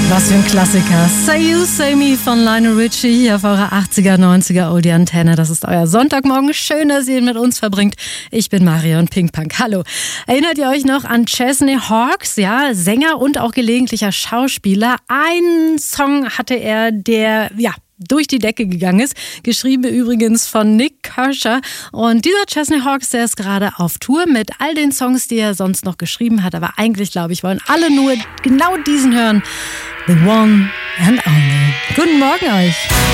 Was für ein Klassiker. Say You, Say Me von Lionel Richie hier auf eurer 80er, 90er Oldie Antenne. Das ist euer Sonntagmorgen. Schön, dass ihr ihn mit uns verbringt. Ich bin Marion Pinkpunk. Hallo. Erinnert ihr euch noch an Chesney Hawkes? Ja, Sänger und auch gelegentlicher Schauspieler. Einen Song hatte er, der, durch die Decke gegangen ist. Geschrieben übrigens von Nick Kershaw. Und dieser Chesney Hawkes, der ist gerade auf Tour mit all den Songs, die er sonst noch geschrieben hat. Aber eigentlich, glaube ich, wollen alle nur genau diesen hören. The One and Only. Guten Morgen euch.